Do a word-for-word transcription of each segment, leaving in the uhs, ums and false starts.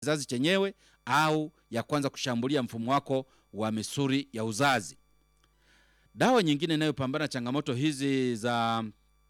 kizazi chenyewe au ya kwanza kushambulia mfumo wako wa misuli ya uzazi. Dawa nyingine inayopambana changamoto hizi za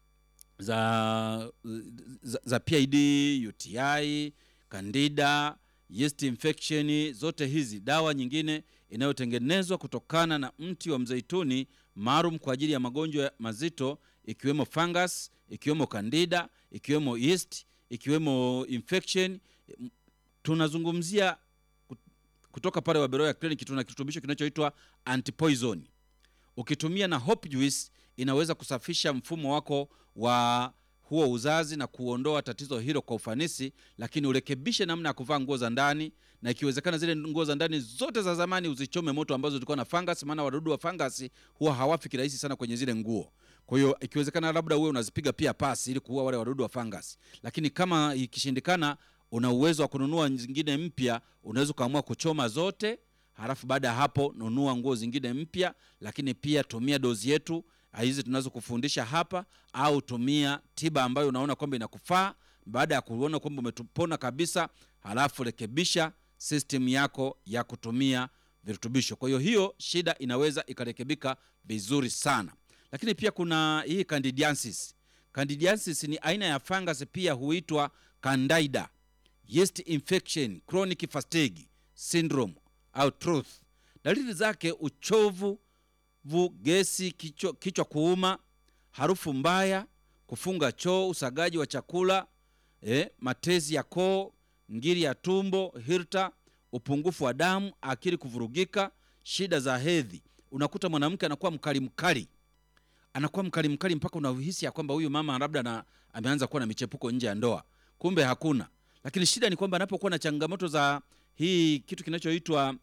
za za, za P I D, U T I, Candida, yeast infection, zote hizi dawa nyingine inayotengenezwa kutokana na mti wa mzeituni maalum kwa ajili ya magonjwa mazito, ikiwemo fungus, ikiwemo Candida, ikiwemo yeast, ikiwemo infection. Tunazungumzia kutoka pale Waberoya Clinic, tuna kirutubisho kinachoitwa antipoison. Ukitumia na hope juice inaweza kusafisha mfumo wako wa huo uzazi na kuondoa tatizo hilo kwa ufanisi, lakini urekebishe namna ya kuvaa nguo za ndani, na ikiwezekana zile nguo za ndani zote za zamani uzichome moto ambazo zilikuwa na fungus, maana wadudu wa fungus huwa hawafi kirahisi sana kwenye zile nguo. Kwa hiyo ikiwezekana labda uwe unazipiga pia pasi ili kuua wale wadudu wa fungus. Lakini kama ikishindikana, una uwezo wa kununua zingine mpya, unaweza kaamua kuchoma zote, halafu baada ya hapo nunua nguo zingine mpya. Lakini pia tumia dozi yetu hizi tunazo kufundisha hapa, au tumia tiba ambayo unaona kwamba inakufaa. Baada ya kuona kwamba umetupona kabisa, halafu rekebisha system yako ya kutumia virutubisho. Kwa hiyo hiyo shida inaweza ikarekebika vizuri sana. Lakini pia kuna hii candidiasis. Candidiasis ni aina ya fungus, pia huitwa Candida, yeast infection, chronic fatigue syndrome au truth. Dalili zake uchovu, vu, gesi, kichwa, kichwa kuuma, harufu mbaya, kufunga choo, usagaji wa chakula, eh, matezi ya koo, ngiri ya tumbo, hirta, upungufu wa damu, akili kuvurugika, shida za hedhi. Unakuta mwanamke anakuwa mkali mkali. Anakuwa mkali mkali mpaka unahisi ya kwamba huyu mama labda na ameanza kuwa na michepuko nje ya ndoa. Kumbe hakuna. Lakini shida ni kwamba anapokuwa na changamoto za hii kitu kinachoitwa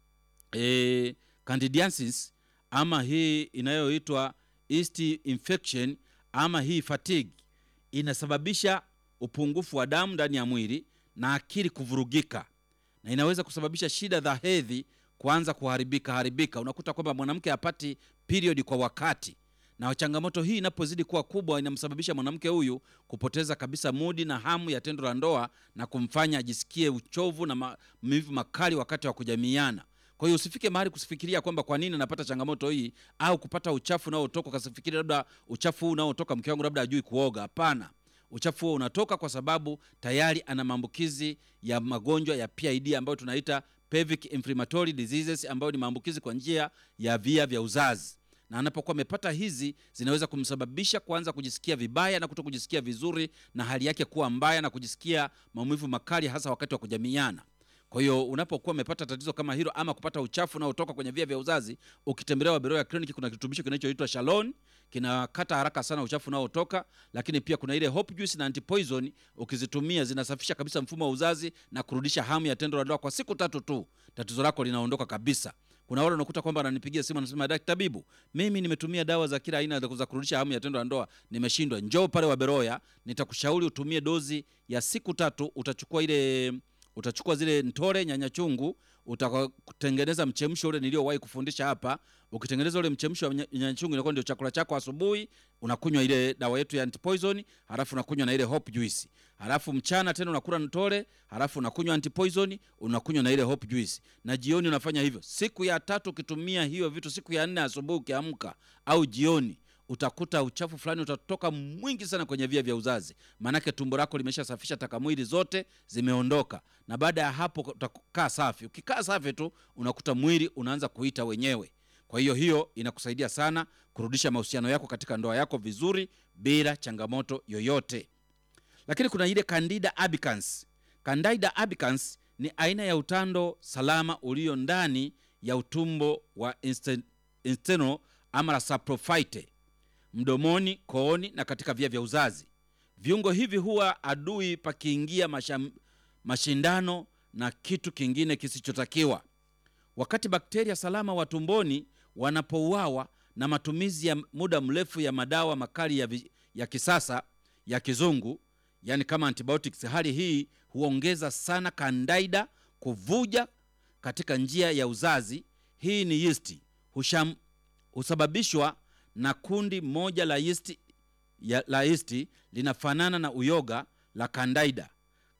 eh, candidiasis, ama hii inayoitwa yeast infection, ama hii fatigue, inasababisha upungufu wa damu ndani ya mwili na akili kuvurugika, na inaweza kusababisha shida za hedhi kuanza kuharibika haribika. Unakuta kwamba mwanamke hapati period kwa wakati, na changamoto hii inapozidi kuwa kubwa inamsababisha mwanamke huyu kupoteza kabisa mudi na hamu ya tendo la ndoa, na kumfanya ajisikie uchovu na maumivu makali wakati wa kujamiiana. Kwa hiyo usifike mahali kusifikiria kwamba kwa nini napata changamoto hii, au kupata uchafu unaotoka ukasifikiri labda uchafu huu unaotoka mke wangu labda hajui kuoga. Hapana. Uchafu huo unatoka kwa sababu tayari ana maambukizi ya magonjwa ya P I D ambayo tunaita pelvic inflammatory diseases, ambayo ni maambukizi kwa njia ya via vya uzazi. Na anapokuwa amepata hizi, zinaweza kumsababisha kuanza kujisikia vibaya na kuto kujisikia vizuri, na hali yake kuwa mbaya na kujisikia maumivu makali, hasa wakati wa kujamiiana. Kwa hiyo unapokuwa umepata tatizo kama hilo, ama kupata uchafu unaotoka kwenye via vya uzazi, ukitembelea Waberoya Clinic kuna kirutubisho kinachoitwa Shalon, kinakata haraka sana uchafu unaotoka. Lakini pia kuna ile hope juice na antipoison, ukizitumia zinasafisha kabisa mfumo wa uzazi na kurudisha hamu ya tendo la ndoa. Kwa siku tatu tu tatizo lako linaondoka kabisa. Kuna wale unakuta kwamba ananipigia simu anasema, daktari tabibu, mimi nimetumia dawa za kila aina za kurudisha hamu ya tendo la ndoa, nimeshindwa. Njoo pale Waberoya, nitakushauri utumie dozi ya siku tatu. Utachukua ile Utachukua zile ntore, nyanya chungu, utatengeneza mchemsho ule niliowahi kufundisha hapa. Ukitengeneza ule mchemsho wa nyanya chungu, inakuwa ndio chakula chako asubuhi. Unakunywa ile dawa yetu ya antipoison, halafu unakunywa na ile hope juice. Halafu mchana tena unakula ntore, halafu unakunywa antipoison, unakunywa na ile hope juice. Na jioni unafanya hivyo. Siku ya tatu ukitumia hiyo vitu, siku ya nne asubuhi ukiamka au jioni, utakuta uchafu fulani utatoka mwingi sana kwenye via vya uzazi. Manake tumbo lako limeshasafisha taka mwili zote, zimeondoka. Na baada ya hapo utakaa safi. Ukikaa safi tu unakuta mwili unaanza kuita wenyewe. Kwa hiyo hiyo inakusaidia sana kurudisha mahusiano yako katika ndoa yako vizuri bila changamoto yoyote. Lakini kuna ile Candida albicans. Candida albicans ni aina ya utando salama ulio ndani ya utumbo wa intestinal ama saprophyte, mdomoni, kooni na katika via vya uzazi. Viungo hivi huwa adui pakiingia masham, mashindano na kitu kingine kisichotakiwa. Wakati bakteria salama wa tumboni wanapouawa na matumizi ya muda mrefu ya madawa makali ya, vi, ya kisasa ya kizungu, yani kama antibiotics, hali hii huongeza sana Candida kuvuja katika njia ya uzazi. Hii ni yeast husham, husababishwa na kundi moja la yeast, ya, la yeast linafanana na uyoga la Candida.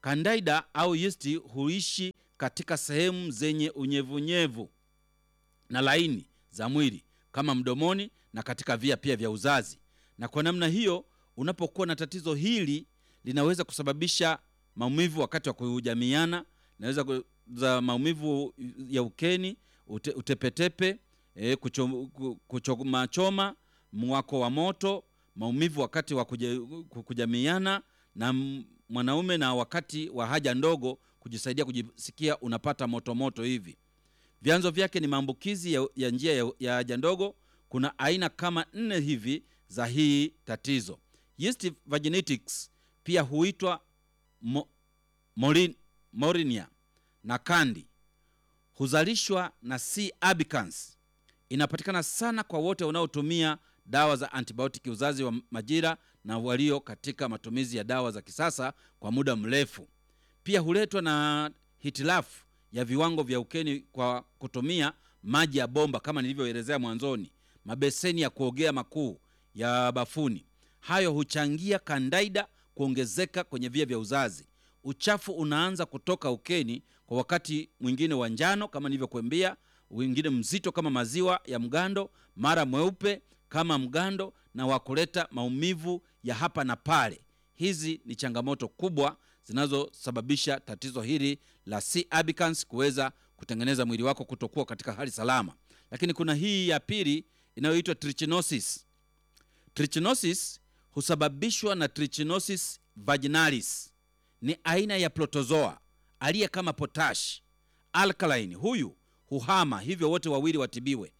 Candida au yeast huishi katika sehemu zenye unyevunyevu na laini za mwili kama mdomoni na katika via pia vya uzazi. Na kwa namna hiyo, unapokuwa na tatizo hili, linaweza kusababisha maumivu wakati wa kujamiana, linaweza za maumivu ya ukeni, ute, utepetepe, e, kuchoma choma, mwako wa moto, maumivu wakati wa kuja, kujamiana na mwanaume, na wakati wa haja ndogo kujisaidia kujisikia unapata moto moto hivi. Vyanzo vyake ni maambukizi ya, ya njia ya, ya haja ndogo. Kuna aina kama nne hivi za hii tatizo. Yeast vaginitis pia huitwa mo, morin, morinia na kandi. Huzalishwa na C. albicans. Inapatikana sana kwa wote wanaotumia dawa za antibiotic uzazi wa majira na walio katika matumizi ya dawa za kisasa kwa muda mrefu. Pia huletwa na hitilafu ya viwango vya ukeni kwa kutumia maji ya bomba kama nilivyoelezea mwanzoni, mabeseni ya kuogea makuu ya bafuni. Hayo huchangia Candida kuongezeka kwenye via vya uzazi. Uchafu unaanza kutoka ukeni kwa wakati mwingine wa njano kama nilivyokuambia, wengine mzito kama maziwa ya mgando, mara mweupe kama mgando, na wa kuleta maumivu ya hapa na pale. Hizi ni changamoto kubwa zinazosababisha tatizo hili la C. albicans kuweza kutengeneza mwili wako kutokuwa katika hali salama. Lakini kuna hii ya pili inayoitwa trichinosis. Trichinosis husababishwa na Trichinosis vaginalis. Ni aina ya protozoa aliye kama potash alkaline. Huyu huhama, hivyo wote wawili watibiwe.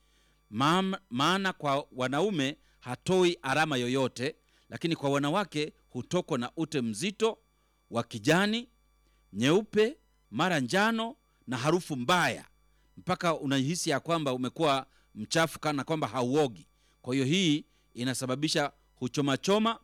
Maana kwa wanaume hatoi alama yoyote, lakini kwa wanawake hutokwa na ute mzito wa kijani, nyeupe, mara njano na harufu mbaya, mpaka unahisi ya kwamba umekuwa mchafu kana kwamba hauogi. Kwa hiyo hii inasababisha huchomachoma,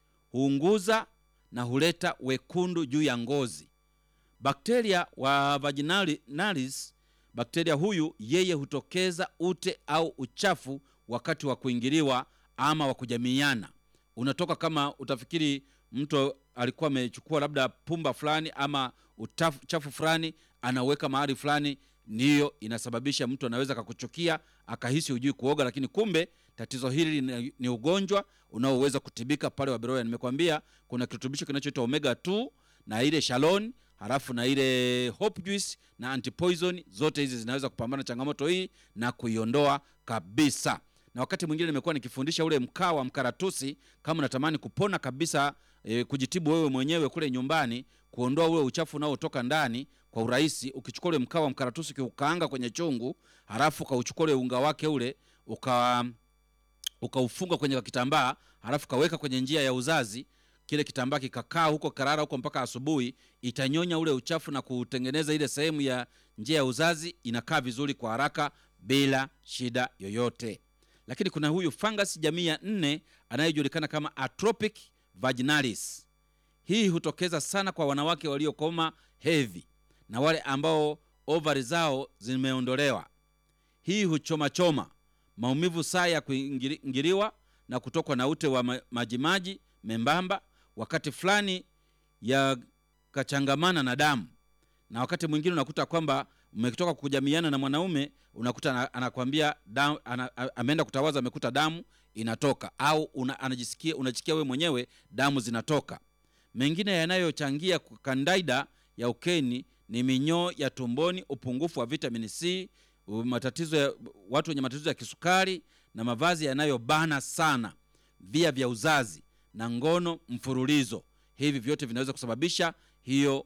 huunguza na huleta wekundu juu ya ngozi. Bakteria wa vaginalis, bakteria huyu yeye hutokeza ute au uchafu wakati wa kuingiliwa ama wa kujamiana. Unatoka kama utafikiri mtu alikuwa amechukua labda pumba fulani ama uchafu fulani anaweka mahali fulani. Ndiyo inasababisha mtu anaweza kukuchukia akahisi hujui kuoga, lakini kumbe tatizo hili ni, ni ugonjwa unaoweza kutibika pale Waberoya. Nimekwambia kuna kirutubisho kinachoitwa omega two na ile Shalon, halafu na ile Hope Juice na antipoison. Zote hizi zinaweza kupambana changamoto hii na kuiondoa kabisa. Na wakati mwingine nimekuwa nikifundisha ule mkaa wa mkaratusi. Kama unatamani kupona kabisa, e, kujitibu wewe mwenyewe kule nyumbani, kuondoa ule uchafu unaotoka ndani kwa urahisi, ukichukua ule mkaa wa mkaratusi ukaanga kwenye chungu, halafu ukauchukua ule unga wake ule uka ukaufunga kwenye kitambaa, halafu kaweka kwenye njia ya uzazi, kile kitambaa kikakaa huko karara huko mpaka asubuhi, itanyonya ule uchafu na kutengeneza ile sehemu ya njia ya uzazi, inakaa vizuri kwa haraka bila shida yoyote. Lakini kuna huyu fungus jamii ya nne anayejulikana kama Atrophic vaginalis. Hii hutokeza sana kwa wanawake waliokoma hedhi na wale ambao ovari zao zimeondolewa. Hii huchoma choma, maumivu saa ya kuingiliwa na kutokwa na ute wa majimaji membamba, wakati fulani ya kachangamana na damu. Na wakati mwingine unakuta kwamba umetoka kujamiana na mwanaume, unakuta anakuambia damu, ameenda kutawaza amekuta damu inatoka, au una, anajisikia unajisikia wewe mwenyewe damu zinatoka. Mengine yanayochangia Candida ya ukeni ni minyoo ya tumboni, upungufu wa vitamin C, matatizo ya watu wenye matatizo ya kisukari, na mavazi yanayobana sana, via vya uzazi na ngono mfululizo. Hivi vyote vinaweza kusababisha hiyo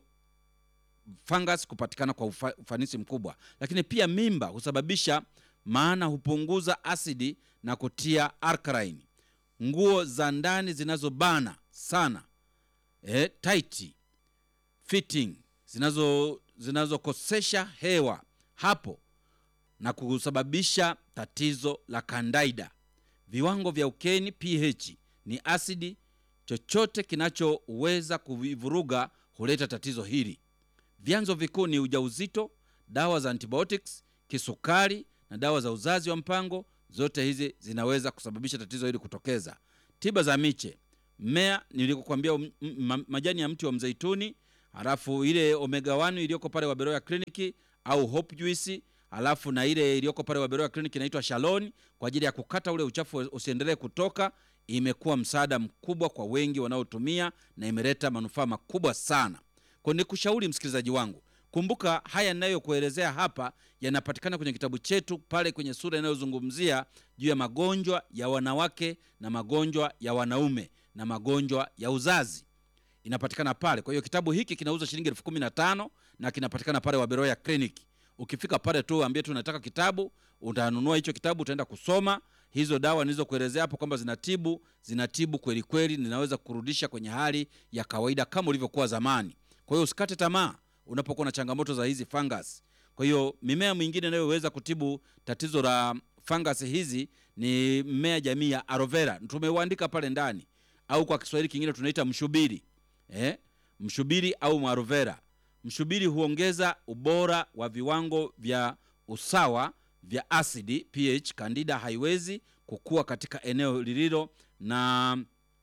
fungus kupatikana kwa ufa, ufanisi mkubwa. Lakini pia mimba husababisha, maana hupunguza asidi na kutia alkaline. Nguo za ndani zinazobana sana, eh, tight fitting, zinazo zinazokosesha hewa hapo na kusababisha tatizo la Candida. Viwango vya ukeni pH ni asidi, chochote kinachoweza kuvivuruga huleta tatizo hili. Vyanzo vikuu ni ujauzito, dawa za antibiotics, kisukari na dawa za uzazi wa mpango. Zote hizi zinaweza kusababisha tatizo hili kutokeza. Tiba za miche, mmea nilikokuambia, majani ya mti wa mzeituni, halafu ile omega one iliyoko pale Waberoya Clinic au Hope Juice, halafu na ile iliyoko pale Waberoya Clinic inaitwa Shalon kwa ajili ya kukata ule uchafu usiendelee kutoka. Imekuwa msaada mkubwa kwa wengi wanaotumia na imeleta manufaa makubwa sana. Kwa nikushauri msikilizaji wangu, kumbuka haya ninayokuelezea hapa yanapatikana kwenye kitabu chetu pale kwenye sura inayozungumzia juu ya magonjwa ya wanawake na magonjwa ya wanaume na magonjwa ya uzazi. Inapatikana pale. Kwa hiyo kitabu hiki kinauza shilingi elfu kumi na tano na kinapatikana pale Waberoya Clinic. Ukifika pale tu ambie tu unataka kitabu, utanunua hicho kitabu, utaenda kusoma hizo dawa nilizokuelezea hapo kwamba zinatibu, zinatibu kweli kweli, ninaweza kurudisha kwenye hali ya kawaida kama ulivyokuwa zamani. Kwa hiyo usikate tamaa unapokuwa na changamoto za hizi fungus. Kwa hiyo mimea mingine inayoweza kutibu tatizo la fungus hizi ni mmea jamii ya aloe vera. Tumeuandika pale ndani, au kwa Kiswahili kingine tunaita mshubiri. Eh? Mshubiri au aloe vera. Mshubiri huongeza ubora wa viwango vya usawa vya asidi pH. Candida haiwezi kukua katika eneo lililo na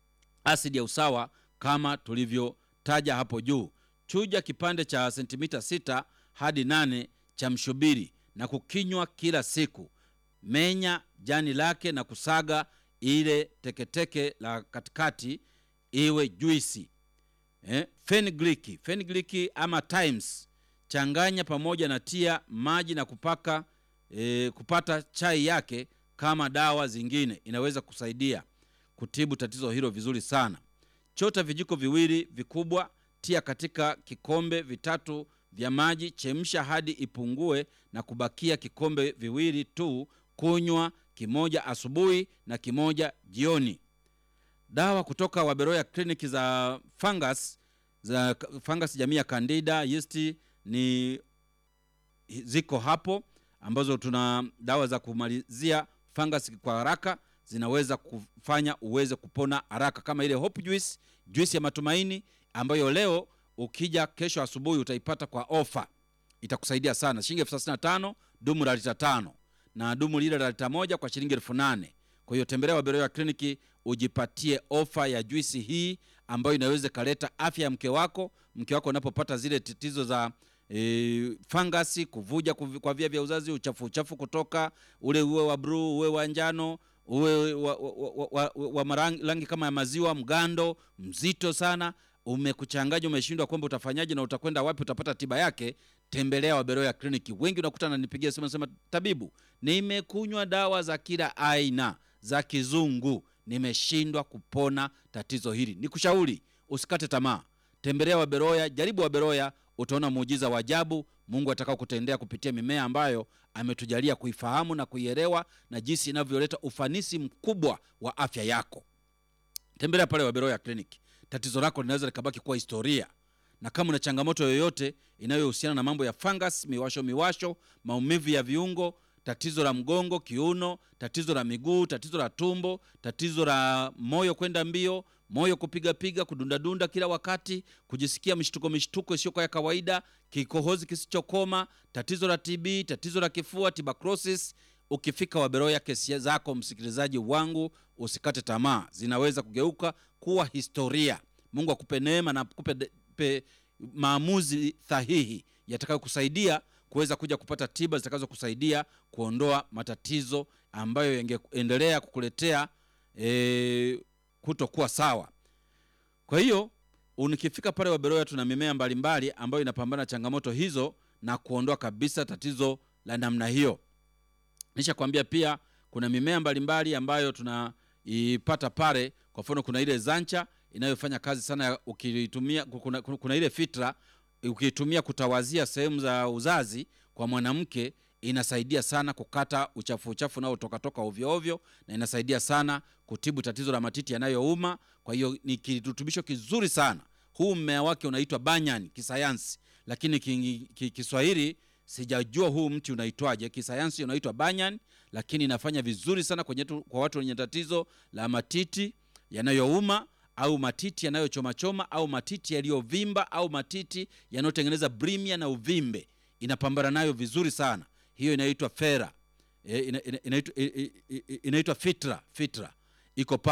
asidi ya usawa kama tulivyotaja hapo juu. Chuja kipande cha sentimita sita hadi nane cha mshubiri na kukinywa kila siku. Menya jani lake na kusaga ile teketeke la katikati iwe juisi. Eh, fenugreek, fenugreek ama Thymes changanya pamoja na tia maji na kupaka eh, kupata chai yake kama dawa zingine, inaweza kusaidia kutibu tatizo hilo vizuri sana. Chota vijiko viwili vikubwa, tia katika kikombe vitatu vya maji, chemsha hadi ipungue na kubakia kikombe viwili tu, kunywa kimoja asubuhi na kimoja jioni. Dawa kutoka Waberoya Clinic za fungus, za fungus jamii ya Candida yeast ni ziko hapo, ambazo tuna dawa za kumalizia fungus kwa haraka, zinaweza kufanya uweze kupona haraka, kama ile Hope Juice, juice ya matumaini ambayo leo ukija kesho asubuhi utaipata kwa ofa. Itakusaidia sana. Shilingi elfu thelathini na tano dumu la lita tano na dumu lile la lita moja kwa shilingi elfu nane. Kwa hiyo tembelea Waberoya Clinic ujipatie ofa ya juisi hii ambayo inaweza kaleta afya ya mke wako. Mke wako unapopata zile tatizo za e, fangasi, kuvuja kwa via vya uzazi, uchafu uchafu kutoka, ule uwe wa blue, uwe wa njano, uwe wa, wa, wa, wa, wa, wa marangi kama ya maziwa, mgando mzito sana, umekuchanganya, umeshindwa kwamba utafanyaje na utakwenda wapi utapata tiba yake, tembelea Waberoya Clinic. Wengi unakuta ananipigia simu nasema, tabibu, nimekunywa dawa za kila aina za kizungu, nimeshindwa kupona tatizo hili. Nikushauri usikate tamaa. Tembelea Waberoya, jaribu Waberoya, utaona muujiza wa ajabu Mungu atakao kutendea kupitia mimea ambayo ametujalia kuifahamu na kuielewa, na jinsi inavyoleta ufanisi mkubwa wa afya yako. Tembelea pale Waberoya Clinic. Tatizo lako linaweza likabaki kuwa historia. Na kama una changamoto yoyote inayohusiana na mambo ya fungus, miwasho miwasho, maumivu ya viungo, tatizo la mgongo, kiuno, tatizo la miguu, tatizo la tumbo, tatizo la moyo kwenda mbio, moyo kupiga piga, kudunda dunda kila wakati, kujisikia mshtuko mshtuko sio ya kawaida, kikohozi kisichokoma, tatizo la T B, tatizo la kifua, tuberculosis, ukifika Waberoya, kesi zako msikilizaji wangu usikate tamaa, zinaweza kugeuka kuwa historia. Mungu akupe neema na akupe maamuzi sahihi yatakayokusaidia kuweza kuja kupata tiba zitakazo kusaidia kuondoa matatizo ambayo yangeendelea kukuletea e, kutokuwa sawa. Kwa hiyo unikifika pale Waberoya tuna mimea mbalimbali ambayo inapambana changamoto hizo na kuondoa kabisa tatizo la namna hiyo. Nisha kwambia pia kuna mimea mbalimbali ambayo tunaipata pale. Kwa mfano kuna ile zancha inayofanya kazi sana ukitumia, kuna, kuna ile fitra ukitumia kutawazia sehemu za uzazi kwa mwanamke, inasaidia sana kukata uchafu uchafu nao toka toka ovyo ovyo, na inasaidia sana kutibu tatizo la matiti yanayouma. Kwa hiyo ni kirutubisho kizuri sana. Huu mmea wake unaitwa banyan kisayansi, lakini Kiswahili sijajua huu mti unaitwaje. Kisayansi unaitwa banyan, lakini inafanya vizuri sana kwenye tu, kwa watu wenye tatizo la matiti yanayouma au matiti yanayochoma choma au matiti yaliyovimba au matiti yanayotengeneza brimia na uvimbe, inapambana nayo vizuri sana. Hiyo inaitwa fera, e, inaitwa inaitwa fitra, fitra iko pale.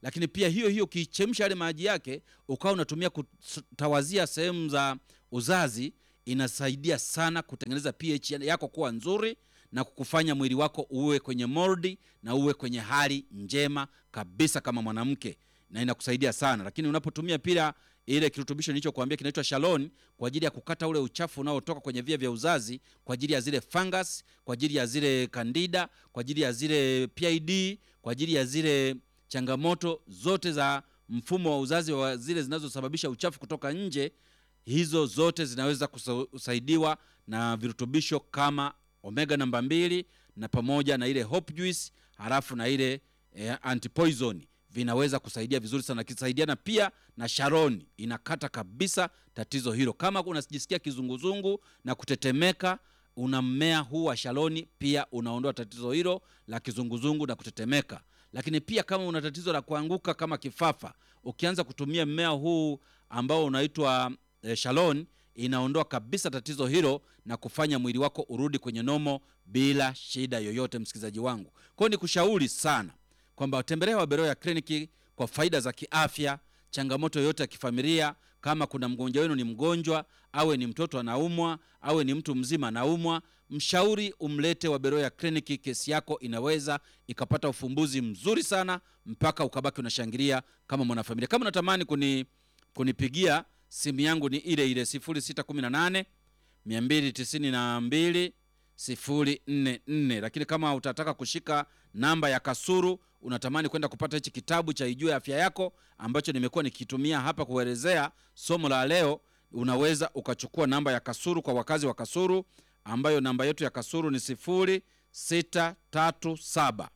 Lakini pia hiyo hiyo ukichemsha yale maji yake ukawa unatumia kutawazia sehemu za uzazi, inasaidia sana kutengeneza pH yako kuwa nzuri na kukufanya mwili wako uwe kwenye moldi na uwe kwenye hali njema kabisa kama mwanamke, na inakusaidia sana. Lakini unapotumia pia ile kirutubisho nilichokuambia kinaitwa Shalon kwa ajili ya kukata ule uchafu unaotoka kwenye via vya uzazi, kwa ajili ya zile fungus, kwa ajili ya zile candida, kwa ajili ya zile P I D, kwa ajili ya zile changamoto zote za mfumo wa uzazi wa zile zinazosababisha uchafu kutoka nje, hizo zote zinaweza kusaidiwa na virutubisho kama omega namba mbili na pamoja na ile Hope Juice, halafu na ile eh, anti-poison vinaweza kusaidia vizuri sana. Kisaidiana pia na Shalon, inakata kabisa tatizo hilo. Kama unajisikia kizunguzungu na kutetemeka, una mmea huu wa Shalon pia unaondoa tatizo hilo la kizunguzungu na kutetemeka. Lakini pia kama una tatizo la kuanguka kama kifafa, ukianza kutumia mmea huu ambao unaitwa eh, Shalon, inaondoa kabisa tatizo hilo na kufanya mwili wako urudi kwenye nomo bila shida yoyote, msikilizaji wangu. Kwa hiyo nikushauri sana kwamba tembelea Waberoya Kliniki kwa faida za kiafya, changamoto yoyote ya kifamilia. Kama kuna mgonjwa wenu ni mgonjwa, awe ni mtoto anaumwa, awe ni mtu mzima anaumwa, mshauri umlete Waberoya Kliniki. Kesi yako inaweza ikapata ufumbuzi mzuri sana mpaka ukabaki unashangilia kama mwanafamilia. Kama unatamani kuni kunipigia, simu yangu ni ile ile sifuri sita kumi na nane mia mbili tisini na mbili sifuri nne nne. Lakini kama utataka kushika namba ya Kasulu, unatamani kwenda kupata hichi kitabu cha Ijue Afya Yako ambacho nimekuwa nikitumia hapa kuelezea somo la leo, unaweza ukachukua namba ya Kasulu kwa wakazi wa Kasulu, ambayo namba yetu ya Kasulu ni sifuri sita tatu saba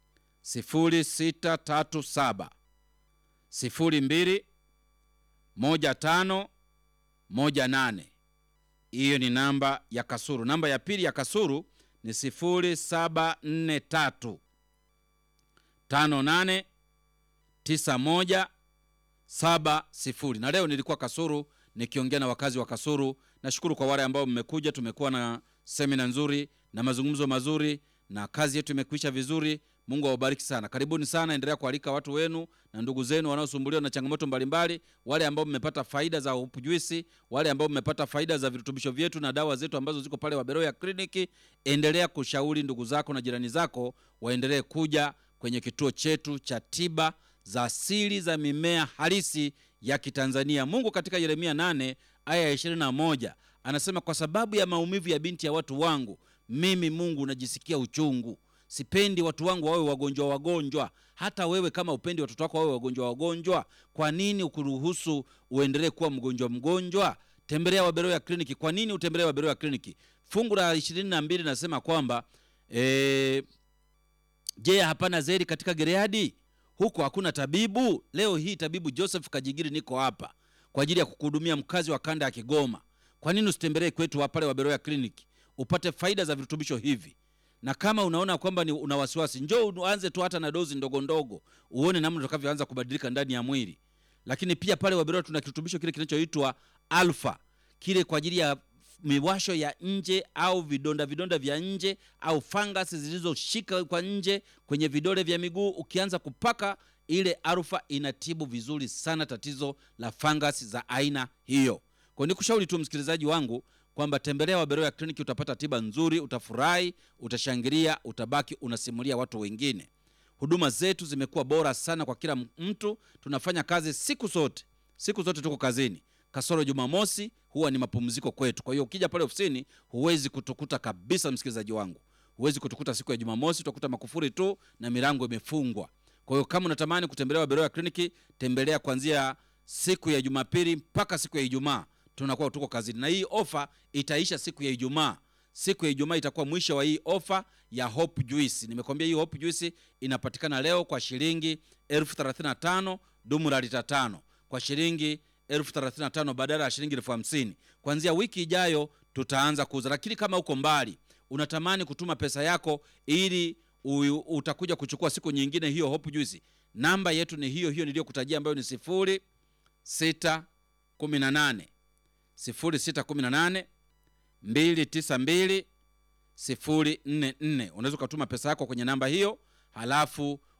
sifuri sita tatu saba sifuri mbili moja tano moja nane. Hiyo ni namba ya Kasulu. Namba ya pili ya Kasulu ni sifuri saba nne tatu tano nane tisa moja saba sifuri. Na leo nilikuwa Kasulu nikiongea na wakazi wa Kasulu. Nashukuru kwa wale ambao mmekuja, tumekuwa na semina nzuri na mazungumzo mazuri na kazi yetu imekwisha vizuri. Mungu awabariki sana. Karibuni sana, endelea kualika watu wenu na ndugu zenu wanaosumbuliwa na changamoto mbalimbali, wale ambao mmepata faida za Hope Juice, wale ambao mmepata faida za virutubisho vyetu na dawa zetu ambazo ziko pale Waberoya Kliniki. Endelea kushauri ndugu zako na jirani zako waendelee kuja kwenye kituo chetu cha tiba za asili za mimea halisi ya Kitanzania. Mungu katika Yeremia nane aya ya ishirini na moja anasema, kwa sababu ya maumivu ya binti ya watu wangu, mimi Mungu najisikia uchungu. Sipendi watu wangu wawe wagonjwa wagonjwa. Hata wewe kama upendi watoto wako wawe wagonjwa wagonjwa, kwa nini ukuruhusu uendelee kuwa mgonjwa mgonjwa? Tembelea Waberoya Kliniki. Kwa nini utembelee Waberoya Kliniki? Fungu la ishirini na mbili nasema kwamba eh je, hapana zeri katika Gileadi? Huko hakuna tabibu? Leo hii tabibu Joseph Kajigiri niko hapa kwa ajili ya kukuhudumia, mkazi wa kanda ya Kigoma. Kwa nini usitembelee kwetu hapa pale Waberoya Kliniki upate faida za virutubisho hivi? Na kama unaona kwamba ni una wasiwasi, njoo uanze tu hata na dozi ndogo ndogo, uone namna utakavyoanza kubadilika ndani ya mwili. Lakini pia pale Waberoya tuna kirutubisho kile kinachoitwa Alpha, kile kwa ajili ya miwasho ya nje au vidonda vidonda vya nje au fungus zilizoshika kwa nje kwenye vidole vya miguu. Ukianza kupaka ile Alpha inatibu vizuri sana tatizo la fungus za aina hiyo. Kwa nikushauri tu msikilizaji wangu kwamba tembelea Waberoya Kliniki, utapata tiba nzuri, utafurahi, utashangilia, utabaki unasimulia watu wengine. Huduma zetu zimekuwa bora sana kwa kila mtu. Tunafanya kazi siku zote. Siku zote tuko kazini. Kasoro Jumamosi huwa ni mapumziko kwetu. Kwa hiyo ukija pale ofisini huwezi kutukuta kabisa, msikilizaji wangu. Huwezi kutukuta siku ya Jumamosi, utakuta makufuri tu na milango imefungwa. Kwa hiyo kama unatamani kutembelea Waberoya Kliniki, tembelea kuanzia siku ya Jumapili mpaka siku ya Ijumaa. Tunakuwa tuko kazini. Na hii ofa itaisha siku ya Ijumaa. Siku ya Ijumaa itakuwa mwisho wa hii ofa ya Hope Juice. Nimekwambia hii Hope Juice inapatikana leo kwa shilingi elfu thelathini na tano, dumu la lita tano. Kwa shilingi elfu thelathini na tano badala ya shilingi elfu hamsini. Kuanzia wiki ijayo tutaanza kuuza. Lakini kama uko mbali, unatamani kutuma pesa yako ili u, utakuja kuchukua siku nyingine hiyo Hope Juice, namba yetu ni hiyo hiyo niliyokutajia ambayo ni sifuri sita kumi na nane sifuri sita kumi na nane mbili tisa mbili sifuri nne nne. Unaweza kutuma pesa yako kwenye namba hiyo, halafu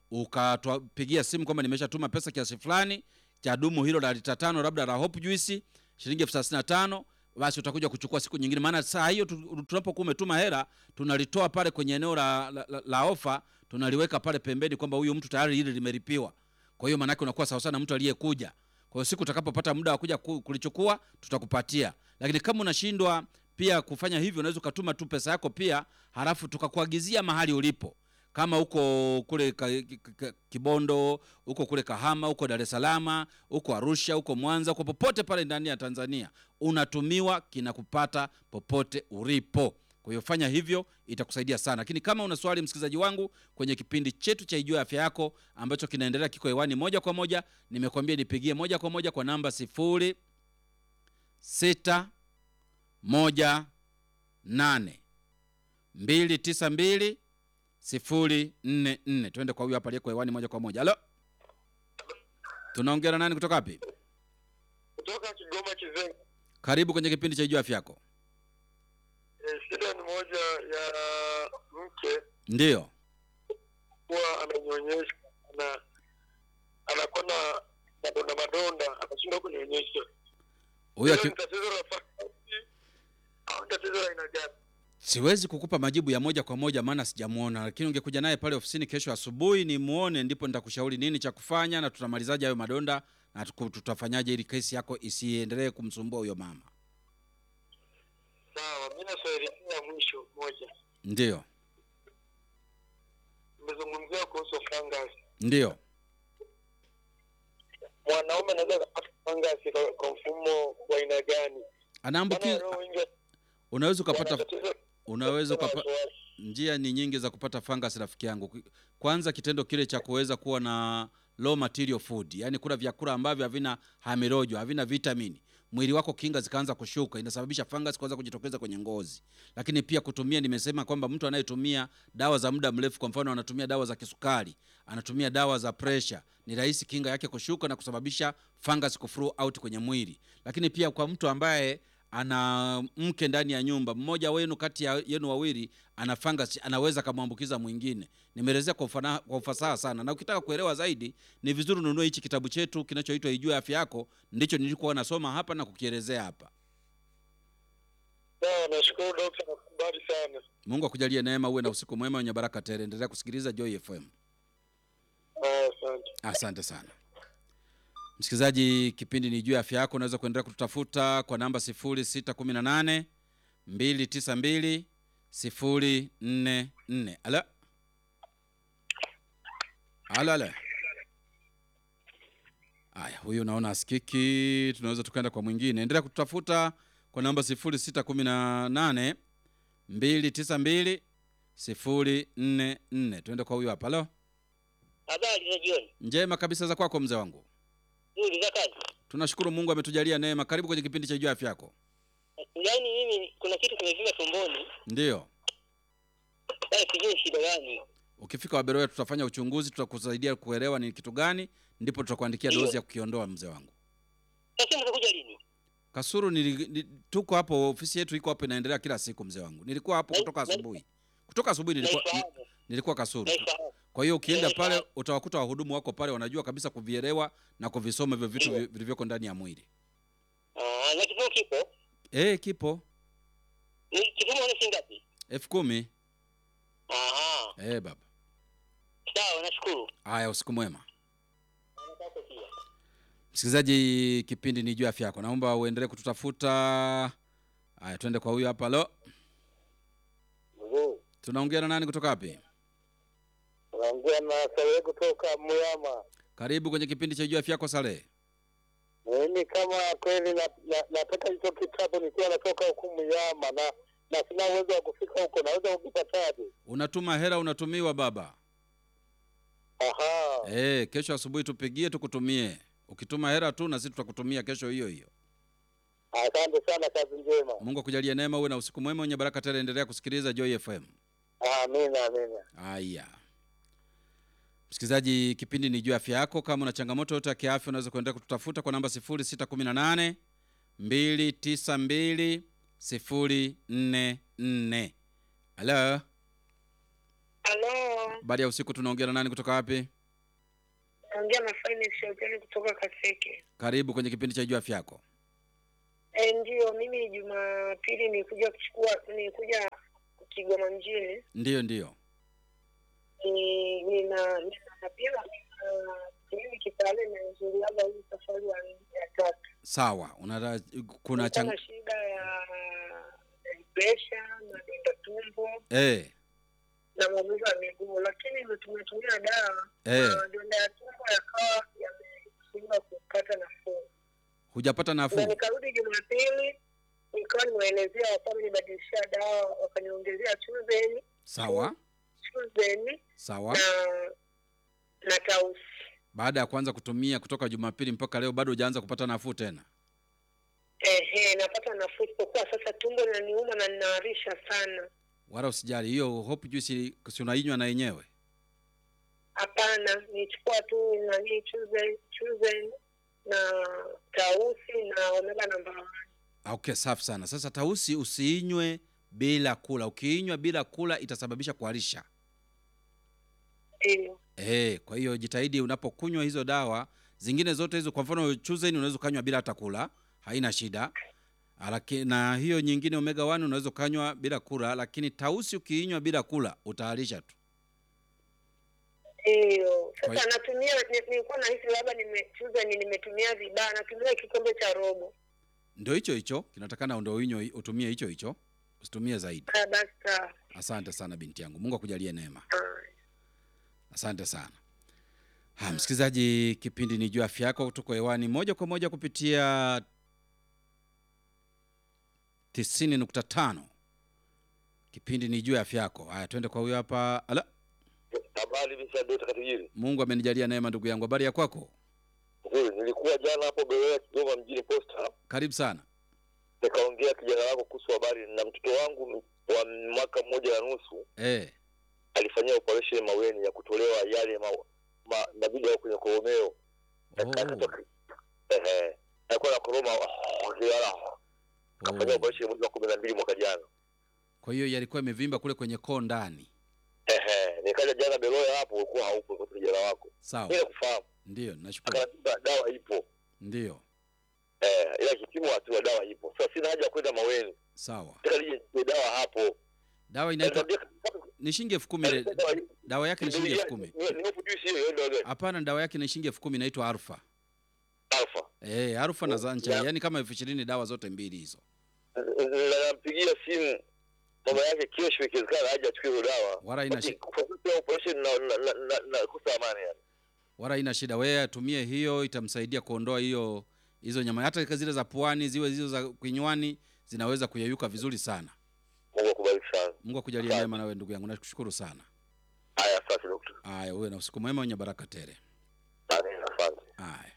ukatupigia simu kwamba nimeshatuma pesa kiasi fulani cha dumu hilo la lita tano labda la Hope Juice shilingi elfu thelathini na tano, basi utakuja kuchukua siku nyingine. Maana saa hiyo tunapokuwa umetuma hela tunalitoa pale kwenye eneo la, la, la, la ofa, tunaliweka pale pembeni kwamba huyu mtu tayari hili limelipiwa. Kwa hiyo maana yake unakuwa sawa sana mtu aliyekuja. Kwa hiyo siku utakapopata muda wa kuja kulichukua tutakupatia. Lakini kama unashindwa pia kufanya hivyo, unaweza ukatuma tu pesa yako pia, halafu tukakuagizia mahali ulipo. Kama uko kule ka, ka, Kibondo, uko kule Kahama, uko Dar es Salaam, uko Arusha, uko Mwanza, uko popote pale ndani ya Tanzania, unatumiwa kinakupata popote ulipo. Kwa hiyo fanya hivyo, itakusaidia sana. Lakini kama una swali msikilizaji wangu kwenye kipindi chetu cha Ijue Afya Yako ambacho kinaendelea kiko hewani moja kwa moja, nimekwambia nipigie moja kwa moja kwa namba sifuri sita moja nane mbili tisa mbili sifuri nne nne. Twende kwa huyu hapa aliyeko hewani moja kwa moja. Halo. Tunaongea na nani kutoka wapi? Kutoka Kigoma Kizenga. Karibu kwenye kipindi cha Ijue Afya Yako. Eh, shida ni moja ya mke. Ndio. Kwa ananyonyesha na anakuwa na madonda madonda, anashindwa kunyonyesha. Huyo ki... tatizo la fakati au tatizo la aina gani? Siwezi kukupa majibu ya moja kwa moja maana sijamuona, lakini ungekuja naye pale ofisini kesho asubuhi ni muone, ndipo nitakushauri nini cha kufanya na tutamalizaje hayo madonda na tutafanyaje ili kesi yako isiendelee kumsumbua huyo mama. Sawa, mimi na swali la mwisho moja. Ndio. Nimezungumzia kuhusu fungus. Ndio. Mwanaume anaweza kupata fungus kwa mfumo wa aina gani? Anaambukiza. Unaweza kupata unaweza kupata njia ni nyingi za kupata fungus rafiki yangu. Kwanza kitendo kile cha kuweza kuwa na low material food, yani kula vyakula ambavyo havina hamirojo, havina vitamini. Mwili wako kinga zikaanza kushuka, inasababisha fungus kuanza kujitokeza kwenye ngozi. Lakini pia kutumia, nimesema kwamba mtu anayetumia dawa za muda mrefu, kwa mfano anatumia dawa za kisukari, anatumia dawa za pressure, ni rahisi kinga yake kushuka na kusababisha fungus kuflow out kwenye mwili. Lakini pia kwa mtu ambaye ana mke ndani ya nyumba, mmoja wenu kati ya yenu wawili ana fungus, anaweza kumwambukiza mwingine. Nimeelezea kwa ufana, kwa ufasaha sana. Na ukitaka kuelewa zaidi ni vizuri ununue hichi kitabu chetu kinachoitwa Ijue Afya Yako, ndicho nilikuwa nasoma hapa na kukielezea hapa. Sawa, nashukuru daktari, nakubali sana. Mungu akujalie neema, uwe na usiku mwema wenye baraka tele. Endelea kusikiliza Joy F M. Asante. Asante sana. Msikilizaji, kipindi ni Ijue Afya Yako, unaweza kuendelea kututafuta kwa namba sifuri sita kumi na nane mbili tisa mbili sifuri nne nne. Ala. Ala ala. Aya, huyu naona asikiki, tunaweza tukaenda kwa mwingine. Endelea kututafuta kwa namba sifuri sita kumi na nane mbili tisa mbili sifuri nne nne. Tuende kwa huyu hapa. Halo. Habari za jioni. Njema kabisa, za kwako mzee wangu. Nzuri za kazi. Tunashukuru Mungu ametujalia neema. Karibu kwenye kipindi cha Ijue Afya Yako. Yaani mimi kuna kitu kimevimba tumboni. Ndio. Sasa sijui shida gani. Ukifika Waberoya tutafanya uchunguzi, tutakusaidia kuelewa ni kitu gani, ndipo tutakuandikia dozi ya kukiondoa mzee wangu. Sasa mtakuja lini? Kasuru nili, ni, tuko hapo, ofisi yetu iko hapo inaendelea kila siku mzee wangu. Nilikuwa hapo Na- kutoka na- asubuhi. Kutoka asubuhi nilikuwa Naifahamu. nilikuwa Kasuru. Naifahamu. Kwa hiyo ukienda Naifahamu. pale utawakuta wahudumu wako pale wanajua kabisa kuvielewa na kuvisoma hivyo vitu Ndio. vi- vilivyoko ndani ya mwili. Ah, na kipimo kipo? Eh, kipo. Ni kipimo ni shilingi ngapi? elfu kumi. Aha. Eh, baba. Sawa, nashukuru. Haya, usiku mwema. Nataka pia. Msikilizaji, kipindi ni Ijue Afya Yako. Naomba uendelee kututafuta. Haya, twende kwa huyu hapa. Halo. Mzee, Tunaongea na nani kutoka wapi? naongea na Salehe kutoka Muyama. Karibu kwenye kipindi cha Ijue Afya Yako Salehe. Mimi kama kweli na, na, nataka hicho kitabu nikiwa natoka huku Muyama na na sina uwezo wa kufika huko, naweza kukipataje? Unatuma hela, unatumiwa baba. Aha. Eh, kesho asubuhi tupigie tukutumie. Ukituma hela tu na sisi tutakutumia kesho hiyo hiyo. Asante sana, kazi njema. Mungu akujalie neema, uwe na usiku mwema wenye baraka tele. Endelea kusikiliza Joy F M. Amina, amina. Haya. Msikilizaji, kipindi ni Ijue Afya Yako. Kama una changamoto yote ya kiafya unaweza kuendelea kututafuta kwa namba sifuri sita kumi na nane mbili tisa mbili sifuri nne nne. Halo. Halo, Baada ya usiku tunaongea na nani kutoka wapi? naongea na Finance Shelton kutoka Kaseke. Karibu kwenye kipindi cha Jua Afya Yako. Eh, ndio mimi Jumapili nilikuja kuchukua nilikuja Kigoma mjini. Ndio ndio. Ni nina nina pia mimi kitale na nzuri hapa hii safari ya ya tatu. Sawa, una kuna Chang... shida ya pressure na donda tumbo. Eh. Na maumivu ya miguu, lakini nimetumia dawa eh, na donda ya tumbo yakawa yameshindwa kupata nafuu. Hujapata nafuu? Na nikarudi Jumapili nikawa nimeelezea wapo nibadilishia dawa wakaniongezea Chuzeni. Sawa. Chuzeni. Sawa. Na na Tausi. Baada ya kuanza kutumia kutoka Jumapili mpaka leo bado hujaanza kupata nafuu tena? Ehe, napata nafuu kwa sasa tumbo linaniuma na ninaharisha sana. Wala usijali, hiyo Hope Juice si unainywa na yenyewe? Hapana, nichukua tu nani Chuzeni, Chuzeni na Tausi na Omega namba moja. Okay, safi sana. Sasa Tausi usiinywe bila kula. Ukiinywa bila kula itasababisha kuharisha. Ndio. Eh, kwa hiyo jitahidi unapokunywa hizo dawa, zingine zote hizo kwa mfano Chuzeni unaweza kanywa bila hata kula, haina shida. Lakini na hiyo nyingine Omega one unaweza kanywa bila kula, lakini Tausi ukiinywa bila kula utaharisha tu. Ndio. Sasa natumia nilikuwa na hisi labda nimechuza ni nimetumia vibaya, natumia kikombe cha robo. Ndio hicho hicho, kinatakana ndio unywe utumie hicho hicho. Usitumie zaidi. Ah, basta. Asante sana binti yangu. Mungu akujalie neema. Ah. Asante sana. Ha, msikilizaji, kipindi ni Jua Afya Yako kutoka hewani moja kwa moja kupitia tisini nukta tano. Kipindi ni Jua Afya Yako. Haya, twende kwa huyo hapa. Ala. Habari bisa Dota Katijiri. Mungu amenijalia neema ndugu yangu. Habari ya kwako? Nzuri, nilikuwa jana hapo Berea Kigoma mjini Posta. Karibu sana. Nikaongea kijana wako kuhusu habari na mtoto wangu wa mwaka mmoja na nusu. Eh. Alifanyia operation maweni ya kutolewa yale ma, ma na video kwenye koromeo. Oh. Eh. Alikuwa na koroma akiala. Kafanya operation mwezi wa kumi na mbili mwaka jana. Kwa hiyo yalikuwa imevimba kule kwenye koo ndani. Ehe, nikaja jana Beloya hapo ulikuwa haupo kwa kijana wako. Sawa. Mimi nakufahamu. Ndio, nashukuru. Akaniambia dawa ipo. Ndio. Eh, ila kipimo atu dawa ipo. Sasa sina haja kwenda maweni. Sawa. Ndio dawa hapo. Dawa inaitwa ni shilingi elfu kumi ile. Dawa yake ni shilingi elfu kumi. Hapana, dawa yake ni shilingi elfu kumi inaitwa Alpha. Alpha. Eh, Alpha na Zancha, yani kama elfu ishirini dawa zote mbili hizo. Nampigia simu baba yake kesho ikiwezekana aje achukue hiyo dawa. Wala ina shida. Operation na na na kusa amani yani. Wala ina shida, wewe atumie hiyo, itamsaidia kuondoa hiyo hizo nyama, hata zile za puani ziwe hizo za kinywani zinaweza kuyeyuka vizuri sana. Mungu akubariki sana. Mungu akujalie neema na wewe ndugu yangu. Nakushukuru sana. Haya, asante daktari. Haya, wewe na usiku mwema wenye baraka tele. Asante. Haya.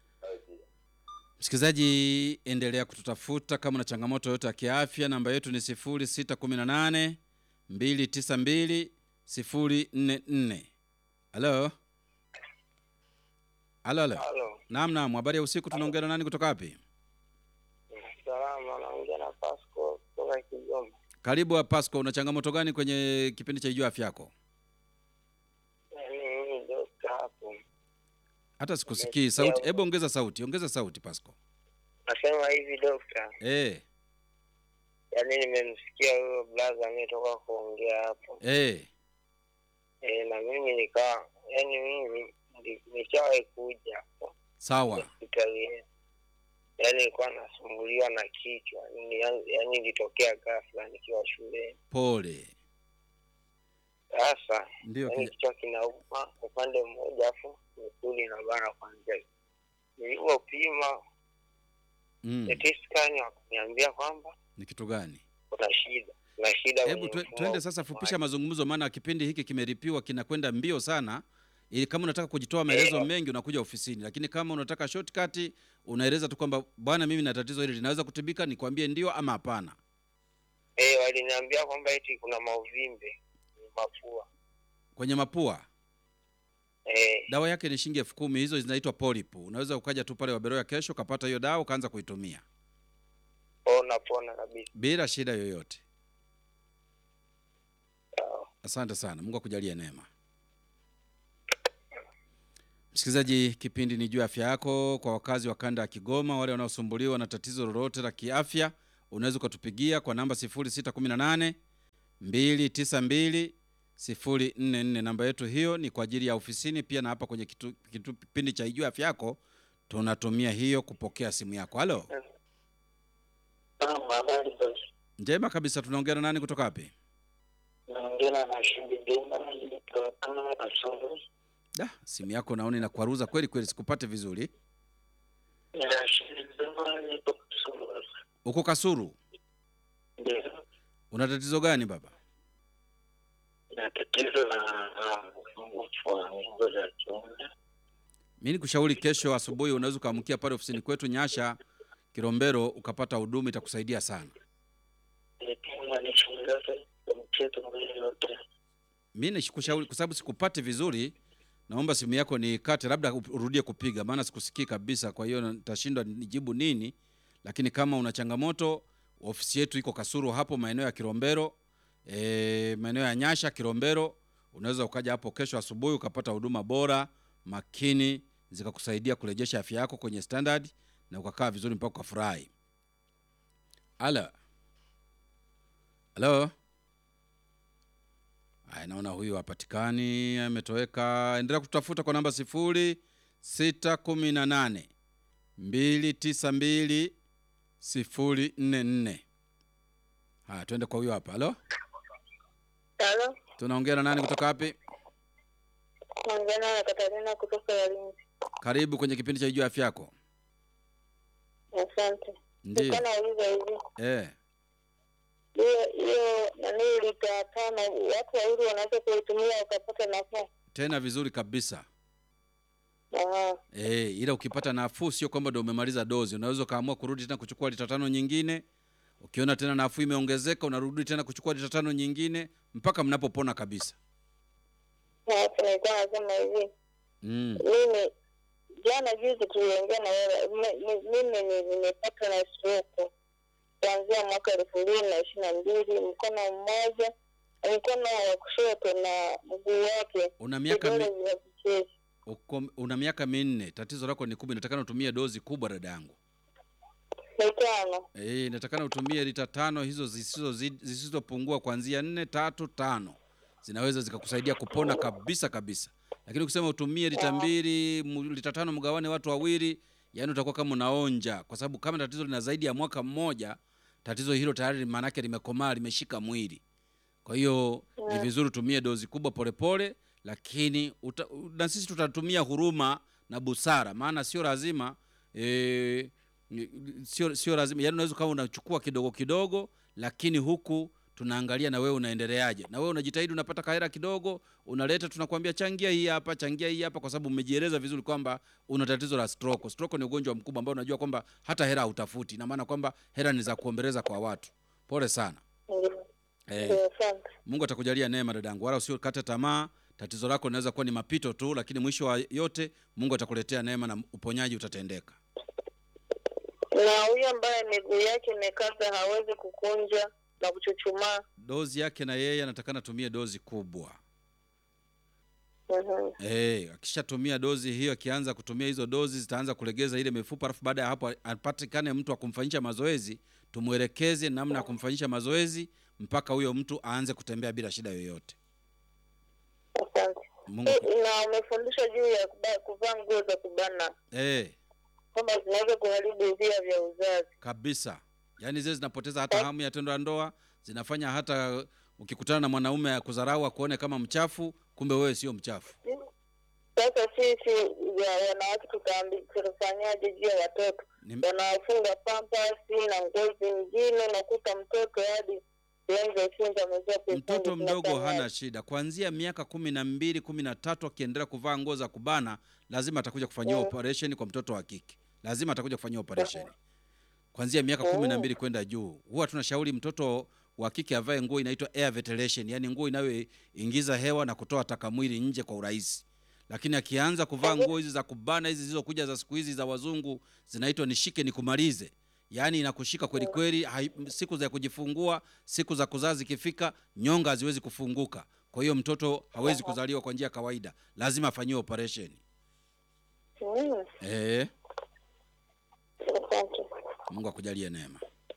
Msikilizaji, endelea kututafuta kama una changamoto yoyote ya kiafya. Namba yetu ni sifuri sita kumi na nane mbili tisa mbili sifuri nne nne. Halo? Halo, halo. Halo. Naam, naam, habari ya usiku, tunaongea na nani kutoka wapi? Salama, naongea na Pasco kutoka Kigoma. Karibu wa Pasco, una changamoto gani kwenye kipindi cha Jua Afya Yako? Mimi dokta hapo. Hata sikusikii sauti. Hebu ongeza sauti, ongeza sauti Pasco. Nasema hivi dokta. Eh. Yaani nimemsikia huyo brother ametoka kuongea hapo. Eh. Eh, na mimi nika yaani mimi nishawahi kuja hapo. Sawa. Hospitali. Yaani nilikuwa nasumbuliwa na kichwa. Yaani ilitokea ghafla nikiwa shule. Pole. Sasa ndio yaani kichwa kinauma upande mmoja afu misuli na bara kwanza. Nilipopima mm. C T scan wakaniambia kwamba ni kitu gani? Kuna shida. Kuna shida. Hebu twende sasa, fupisha mazungumzo maana kipindi hiki kimeripiwa kinakwenda mbio sana. Ili kama unataka kujitoa maelezo yeah. mengi unakuja ofisini, lakini kama unataka shortcut unaeleza tu kwamba bwana mimi na tatizo hili linaweza kutibika, nikwambie ndio ama hapana. Eh, waliniambia kwamba eti kuna mauvimbe mapua. Kwenye mapua? Eh. Dawa yake ni shilingi elfu kumi, hizo zinaitwa Polyp. Unaweza ukaja tu pale Waberoya kesho kapata hiyo dawa ukaanza kuitumia. Pona pona kabisa. Bila shida yoyote. Sawa. Asante sana. Mungu akujalie neema. Msikilizaji, kipindi ni juu afya yako. Kwa wakazi wa kanda ya Kigoma, wale wanaosumbuliwa na tatizo lolote la kiafya, unaweza kutupigia kwa namba sifuri sita kumi na nane mbili tisa mbili sifuri nne nne. Namba yetu hiyo ni kwa ajili ya ofisini pia, na hapa kwenye kitu, kitu kipindi cha juu afya yako tunatumia hiyo kupokea simu yako. Halo. Njema kabisa, tunaongea na nani kutoka wapi? Naongea na Shindi Juma kutoka Kasulu. Da, simu yako naona inakwaruza kweli kweli, sikupate vizuri. Na Shindi Juma kutoka Kasulu. Uko Kasulu? Ndio. Una tatizo gani baba? Na tatizo la upungufu wa nguvu za kiume. Mimi nikushauri kesho asubuhi unaweza kuamkia pale ofisini kwetu Nyasha Kilombero ukapata huduma, itakusaidia sana. Nipima ni shingapi mchezo mwili yote. Mimi nikushauri kwa sababu sikupate vizuri, naomba simu yako nikate, labda urudie kupiga maana sikusikii kabisa, kwa hiyo nitashindwa nijibu nini. Lakini kama una changamoto, ofisi yetu iko Kasulu hapo maeneo ya Kilombero, eh maeneo ya Nyasha Kilombero. Unaweza ukaja hapo kesho asubuhi ukapata huduma bora, makini, zikakusaidia kurejesha afya yako kwenye standard na ukakaa vizuri mpaka ukafurahi. Ala. Hello. Ai, naona huyu hapatikani, ametoweka. Endelea kutafuta kwa namba sifuri sita kumi na nane mbili tisa mbili sifuri nne nne. Haya, twende kwa huyu hapa. Halo. Halo. Tunaongea na nani kutoka wapi? Naongea na Katarina kutoka Yalinzi. Karibu kwenye kipindi cha Jua Afya Yako. Asante. Ndiyo. Kana uliza hivi. Eh. Hiyo hiyo nani lita tano watu wawili wanaweza kuitumia ukapata nafuu. Tena vizuri kabisa. Ah. Eh, ila ukipata nafuu sio kwamba ndio umemaliza dozi. Unaweza kaamua kurudi tena kuchukua lita tano nyingine. Ukiona tena nafuu imeongezeka unarudi tena kuchukua lita tano nyingine mpaka mnapopona kabisa. Sasa nilikuwa nasema hivi. Mm. Mimi jana juzi tuliongea na wewe, mimi nimepata na stroke kuanzia mwaka elfu mbili na ishirini na mbili, mkono mmoja, mkono wa kushoto na mguu wake. Una miaka mi... Uko, una miaka minne, tatizo lako ni kubwa, inatakana utumie dozi kubwa dada yangu. Tano. Eh, inatakana utumie lita tano hizo zisizo zisizopungua kuanzia nne tatu tano. Zinaweza zikakusaidia kupona kabisa kabisa. Lakini ukisema utumie lita mbili, lita tano mgawane watu wawili, yani utakuwa kama unaonja, kwa sababu kama tatizo lina zaidi ya mwaka mmoja, tatizo hilo tayari maana yake limekomaa, limeshika mwili. Kwa hiyo ni vizuri tumie dozi kubwa polepole, lakini uta, na sisi tutatumia huruma na busara, maana sio lazima eh sio sio lazima, yani unaweza kama unachukua kidogo kidogo, lakini huku tunaangalia na wewe unaendeleaje. Na wewe unajitahidi, unapata kahera kidogo, unaleta, tunakuambia changia hii hapa, changia hii hapa, kwa sababu umejieleza vizuri kwamba una tatizo la stroke. Stroke ni ugonjwa mkubwa ambao unajua kwamba hata hera hutafuti. Ina maana kwamba hera ni za kuombeleza kwa watu. Pole sana. Eh, Mungu atakujalia neema dadangu, wala usikate tamaa. Tatizo lako linaweza kuwa ni mapito tu, lakini mwisho wa yote Mungu atakuletea neema na uponyaji utatendeka. Na huyo ambaye miguu yake imekaza hawezi kukunja na kuchuchumaa, dozi yake na yeye anatakana tumie dozi kubwa. Mhm. Eh, akishatumia dozi hiyo, akianza kutumia hizo dozi zitaanza kulegeza ile mifupa, alafu baada ya hapo apatikane mtu akumfanyisha mazoezi, tumuelekeze namna ya kumfanyisha mazoezi mpaka huyo mtu aanze kutembea bila shida yoyote. Asante. Mungu E, na umefundisha juu ya kuvaa nguo za kubana. Eh. Kama zinaweza kuharibu via vya uzazi. Kabisa. Yaani zile zinapoteza hata hamu ya tendo la ndoa, zinafanya hata ukikutana na mwanaume akudharau, akuone kama mchafu, kumbe wewe sio mchafu. Sasa sisi wanawake tutafanyaje juu ya watoto? Wanafunga pampers na ngozi nyingine, nakuta mtoto hadi mtoto mdogo hana shida. Kuanzia miaka kumi na mbili, kumi na tatu akiendelea kuvaa nguo za kubana, lazima atakuja kufanyiwa yeah. operation kwa mtoto wa kike. Lazima atakuja kufanyiwa operation. Kuanzia miaka kumi na mbili kwenda juu. Huwa tunashauri mtoto wa kike avae nguo inaitwa air ventilation, yani nguo inayoingiza hewa na kutoa taka mwili nje kwa urahisi. Lakini akianza kuvaa nguo hizi za kubana, hizi zilizokuja za siku hizi za wazungu, zinaitwa nishike nikumalize. Yaani inakushika kweli kweli, siku za kujifungua, siku za kuzazi kifika, nyonga haziwezi kufunguka. Kwa hiyo mtoto hawezi kuzaliwa kwa njia kawaida. Lazima afanyiwe operation. Mm. Eh, Asante. Mungu akujalie neema.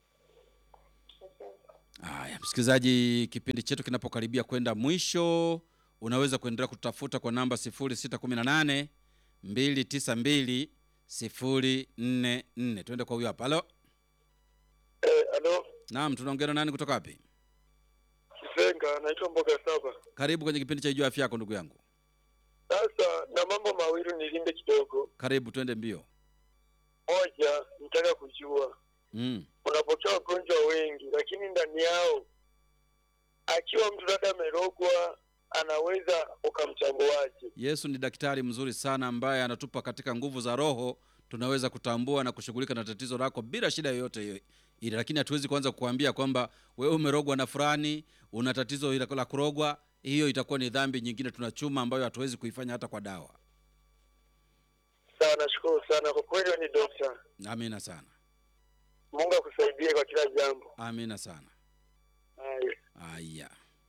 Haya, msikilizaji, kipindi chetu kinapokaribia kwenda mwisho, unaweza kuendelea kutafuta kwa namba sifuri sita kumi na nane mbili tisa mbili sifuri nne nne. Twende kwa huyo hapa. Halo. Eh, alo, Naam, tunaongea na nani kutoka wapi? Kisenga, naitwa Mboga Saba. Karibu kwenye kipindi cha Ijua Afya Yako ndugu yangu. Sasa na mambo mawili nilinde kidogo. Karibu, twende mbio. Moja, nitaka kujua Mm. unapokea wagonjwa wengi, lakini ndani yao akiwa mtu labda amerogwa, anaweza ukamtambuaje? Yesu ni daktari mzuri sana ambaye anatupa katika nguvu za roho, tunaweza kutambua na kushughulika na tatizo lako bila shida yoyote hiyo. Ile lakini hatuwezi kuanza kukuambia kwamba wewe umerogwa na fulani, una tatizo hilo la kurogwa. Hiyo itakuwa ni dhambi nyingine tunachuma ambayo hatuwezi kuifanya hata kwa dawa. Sawa, nashukuru sana kwa kweli, ni dokta. Amina sana. Mungu akusaidie kwa kila jambo. Amina sana. Haya. Aya.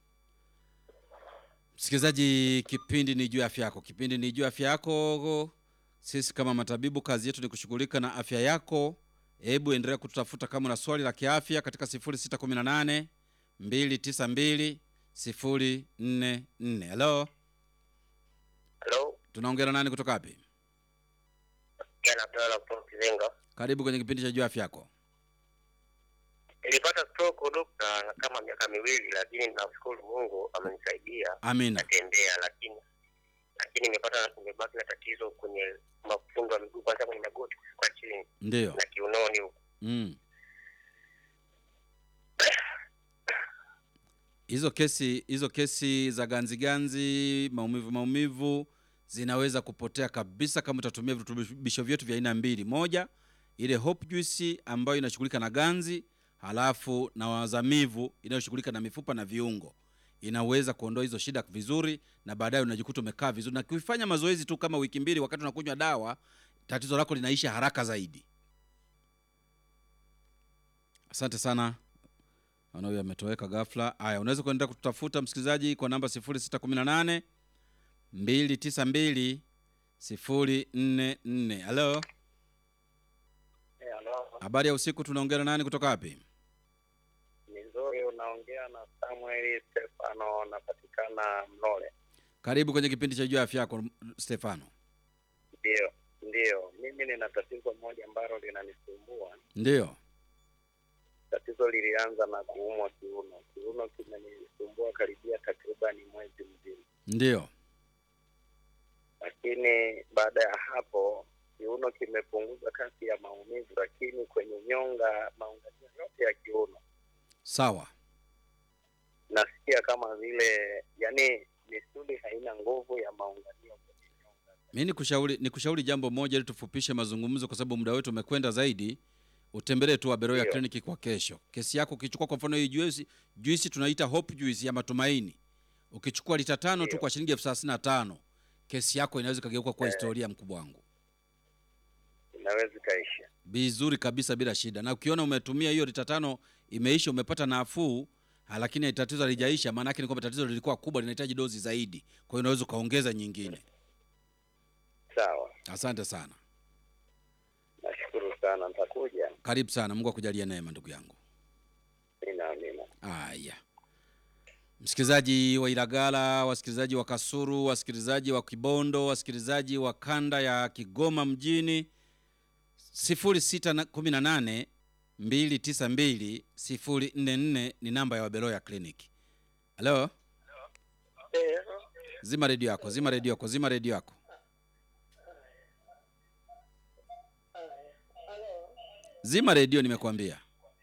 Msikilizaji, kipindi ni Jua Afya Yako. Kipindi ni Jua Afya Yako. Sisi kama matabibu kazi yetu ni kushughulika na afya yako. Hebu endelea kututafuta kama una swali la kiafya katika sifuri sita kumi na nane mbili tisa mbili sifuri nne nne. Hello. Hello, Tunaongea na nani kutoka wapi? Jana Abdalla kutoka Kizenga. Karibu kwenye kipindi cha Jua Afya Yako. Nilipata stroke dokta kama miaka miwili, lakini nashukuru Mungu amenisaidia. Amina. Natembea, lakini lakini nimepata nimebaki na tatizo kwenye mafundo ya miguu, kwanza kwenye magoti kushuka chini Ndio. na kiunoni huko. Mm. Hizo kesi hizo kesi za ganzi ganzi, maumivu maumivu zinaweza kupotea kabisa kama utatumia virutubisho vyetu vya aina mbili. Moja, ile Hope Juice ambayo inashughulika na ganzi, halafu na wazamivu inayoshughulika na mifupa na viungo. Inaweza kuondoa hizo shida vizuri na baadaye unajikuta umekaa vizuri. Na kuifanya mazoezi tu kama wiki mbili wakati unakunywa dawa, tatizo lako linaisha haraka zaidi. Asante sana. Ana huyu ametoweka ghafla. Haya, unaweza kuendelea kututafuta msikilizaji kwa namba sifuri sita kumi na nane mbili tisa mbili sifuri nne nne. Hello. Eh, hello. Habari ya usiku, tunaongea na nani kutoka wapi? Ni nzuri, unaongea na Samuel Stefano, napatikana Mlole. Karibu kwenye kipindi cha Jua Afya Yako Stefano. Ndio, ndio. Mimi nina tatizo moja ambalo linanisumbua. Ndio. Tatizo lilianza na kuumwa kiuno. Kiuno kimenisumbua karibia takriban mwezi mzima. Ndio. Lakini baada ya hapo kiuno kimepunguza kasi ya maumivu, lakini kwenye nyonga, maunganio yote ya kiuno Sawa. nasikia kama vile, yani misuli haina nguvu ya maunganio kwenye nyonga. Mimi nikushauri nikushauri jambo moja ili tufupishe mazungumzo kwa sababu muda wetu umekwenda zaidi. Utembelee tu Beroya Ndio. Clinic kwa kesho. Kesi yako ukichukua kwa mfano hii juice, juice tunaita Hope Juice ya matumaini. Ukichukua lita tano tu Ndio. kwa shilingi elfu thelathini na tano, kesi yako inaweza kugeuka kwa historia mkubwa wangu. Inaweza kaisha. Vizuri kabisa bila shida. Na ukiona umetumia hiyo lita tano imeisha, umepata nafuu, lakini tatizo halijaisha, maana yake ni kwamba tatizo lilikuwa kubwa, linahitaji dozi zaidi. Kwa hiyo unaweza kaongeza nyingine. Sawa. Asante sana. Nashukuru sana, nitakuja. Karibu sana. Mungu akujalie neema ndugu yangu. Amina, amina. Haya. Msikilizaji wa Ilagala, wasikilizaji wa Kasuru, wasikilizaji wa Kibondo, wasikilizaji wa kanda ya Kigoma mjini, sifuri sita kumi na nane mbili tisa mbili sifuri nne nne ni namba ya Beroya Clinic. Hello? Eh, Zima redio yako, zima redio yako, zima redio yako. Zima redio nimekuambia.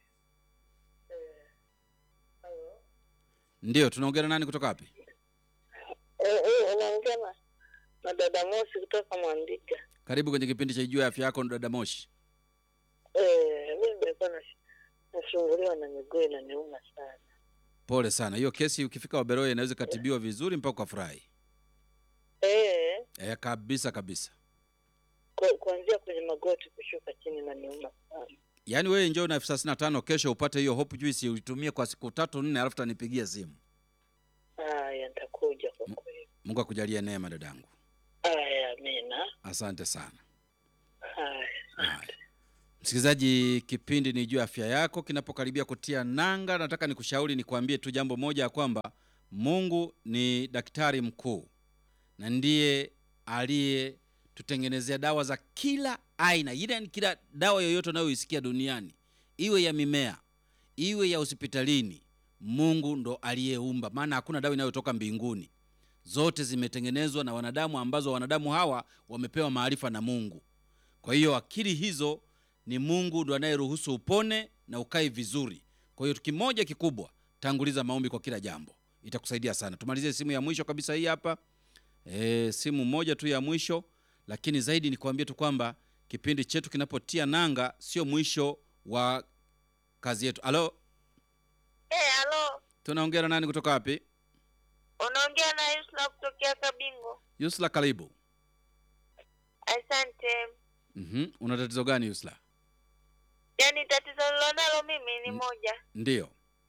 Ndio, tunaongea na nani kutoka wapi? Eh, eh, unaongea na na dada Mosi kutoka Mwandiga. Karibu kwenye kipindi cha Jua Afya Yako dada Moshi. Eh, mimi nimekuwa na nasumbuliwa na miguu na niuma sana. Pole sana. Hiyo kesi ukifika wa Beroya inaweza katibiwa vizuri mpaka ukafurahi. Eh, Eh, kabisa kabisa. ku- kuanzia kwenye magoti kushuka chini na niuma sana. Yaani wewe njoo na elfu thelathini na tano kesho upate hiyo Hope Juice uitumie kwa siku tatu nne alafu tanipigia simu. Haya, nitakuja kwa kweli. Mungu akujalie neema dadangu. Haya, amina. Amina. Asante sana. Haya. Haya. Msikilizaji, kipindi ni juu ya afya yako kinapokaribia kutia nanga, nataka nikushauri nikwambie tu jambo moja, ya kwamba Mungu ni daktari mkuu na ndiye aliye tutengenezea dawa za kila aina. Ile kila dawa yoyote unayoisikia duniani, iwe ya mimea, iwe ya hospitalini, Mungu ndo aliyeumba. Maana hakuna dawa inayotoka mbinguni. Zote zimetengenezwa na wanadamu, ambazo wanadamu hawa wamepewa maarifa na Mungu. Kwa hiyo akili hizo ni Mungu ndo anayeruhusu upone na ukae vizuri. Kwa hiyo kimoja kikubwa, tanguliza maombi kwa kila jambo. Itakusaidia sana. Tumalizie simu ya mwisho kabisa hii hapa. E, simu moja tu ya mwisho, lakini zaidi ni kuambia tu kwamba kipindi chetu kinapotia nanga sio mwisho wa kazi yetu. Halo? Eh, hey, halo. Tunaongea na nani kutoka wapi? Unaongea na Yusla kutokea Kabingo. Yusla, karibu. Asante. Mhm. Una tatizo gani Yusla? Yaani tatizo nilonalo mimi ni moja. Ndio.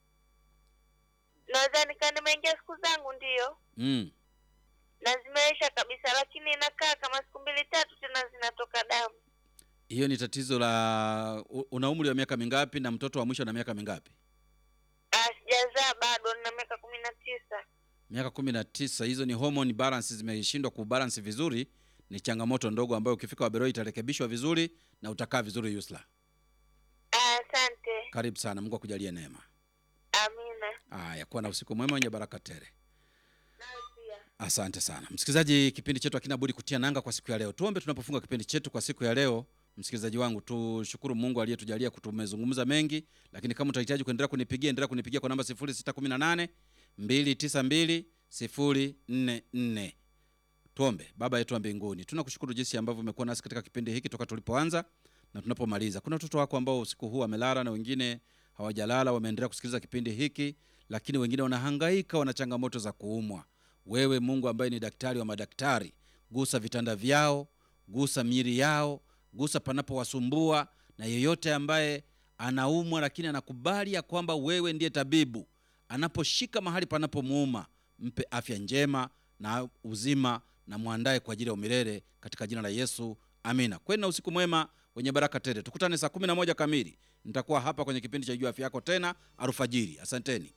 Nadhani kama nimeingia siku zangu ndio. Mm. Na zimeisha kabisa, lakini inakaa kama siku mbili tatu tena zinatoka damu. Hiyo ni tatizo la, una umri wa miaka mingapi na mtoto wa mwisho na miaka mingapi? Ah, sijazaa bado, nina miaka kumi na tisa. Miaka kumi na tisa. Hizo ni hormone balance zimeshindwa kubalance vizuri. Ni changamoto ndogo ambayo ukifika Waberoi itarekebishwa vizuri na utakaa vizuri Yusla. Ah, asante. Karibu sana, Mungu akujalie neema. Amina. Haya, kuwa na usiku mwema wenye baraka tele. Asante sana. Msikilizaji, kipindi chetu hakina budi kutia nanga kwa siku ya leo. Tuombe tunapofunga kipindi chetu kwa siku ya leo. Msikilizaji wangu, tushukuru Mungu aliyetujalia kutumezungumza mengi, lakini kama utahitaji kuendelea kunipigia, endelea kunipigia kwa namba sifuri sita kumi na nane mbili tisa mbili sifuri nne nne. Tuombe. Baba yetu wa mbinguni, tunakushukuru jinsi ambavyo umekuwa nasi katika kipindi hiki toka tulipoanza na tunapomaliza. Kuna watoto wako ambao usiku huu wamelala na wengine hawajalala, wameendelea kusikiliza kipindi hiki, lakini wengine wanahangaika, wana changamoto za kuumwa. Wewe Mungu ambaye ni daktari wa madaktari, gusa vitanda vyao, gusa miili yao, gusa panapowasumbua, na yeyote ambaye anaumwa lakini anakubali ya kwamba wewe ndiye tabibu, anaposhika mahali panapomuuma, mpe afya njema na uzima, na muandae kwa ajili ya umilele katika jina la Yesu. Amina. Kwenu na usiku mwema wenye baraka tele. Tukutane saa kumi na moja kamili. Nitakuwa hapa kwenye kipindi cha Jua Afya Yako tena alfajiri. Asanteni.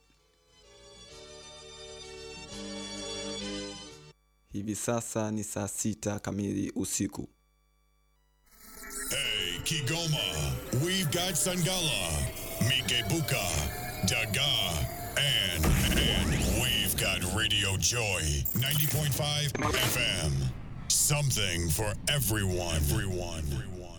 Hivi sasa ni saa sita kamili usiku. Hey, Kigoma, we've got Sangala, Mikebuka, Daga, and, and we've got Radio Joy, ninety point five F M. Something for everyone. Everyone. Everyone.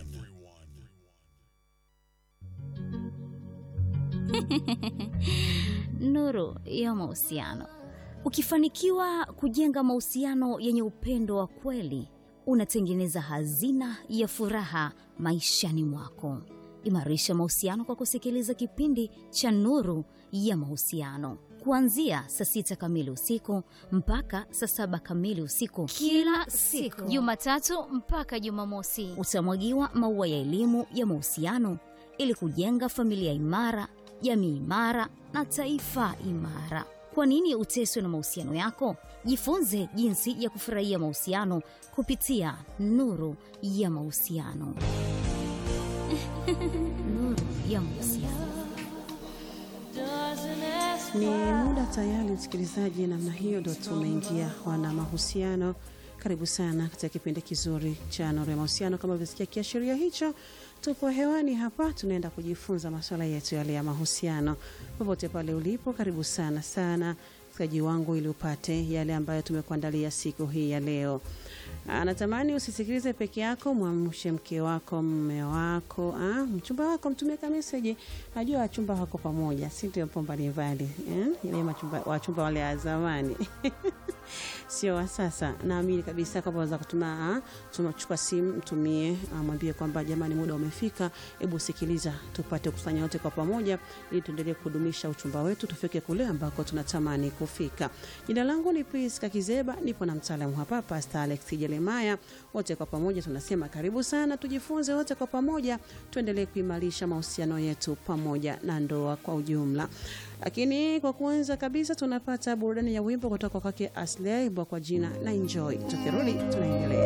Everyone. Nuru ya mahusiano. Ukifanikiwa kujenga mahusiano yenye upendo wa kweli, unatengeneza hazina ya furaha maishani mwako. Imarisha mahusiano kwa kusikiliza kipindi cha Nuru ya Mahusiano kuanzia saa sita kamili usiku mpaka saa saba kamili usiku kila siku, Jumatatu mpaka Jumamosi. Utamwagiwa maua ya elimu ya mahusiano ili kujenga familia imara, jamii imara na taifa imara. Kwa nini uteswe na mahusiano yako? Jifunze jinsi ya kufurahia mahusiano kupitia Nuru ya Mahusiano. Nuru ya Mahusiano. Ni muda tayari msikilizaji, namna hiyo ndo tumeingia wana mahusiano. Karibu sana katika kipindi kizuri cha Nuru ya Mahusiano. Kama ulivyosikia kiashiria hicho, tupo hewani hapa, tunaenda kujifunza masuala yetu yale ya mahusiano. Popote pale ulipo, karibu sana sana msikilizaji wangu, ili upate yale ambayo tumekuandalia siku hii ya leo. Anatamani usisikilize peke yako, muamshe mke wako, mume wako, ah, mchumba wako, mtumie kama message. Najua wachumba wako pamoja, si ndio pomba ni vali, eh? Ile machumba wachumba wale wa zamani. Sio wa sasa. Naamini kabisa kama unaweza kutuma, tunachukua simu, mtumie, mwambie kwamba jamani muda umefika, hebu sikiliza tupate kufanya yote kwa pamoja ili tuendelee kudumisha uchumba wetu, tufike kule ambako tunatamani kufika. Jina langu ni Priska Kizeba, nipo na mtaalamu hapa Pastor Alex Jeremiah. Wote kwa pamoja tunasema karibu sana, tujifunze wote kwa pamoja, tuendelee kuimarisha mahusiano yetu pamoja na ndoa kwa ujumla. Lakini kwa kwanza kabisa tunapata burudani ya wimbo kutoka kwake Asley kwa jina na Enjoy. Tukirudi tunaendelea.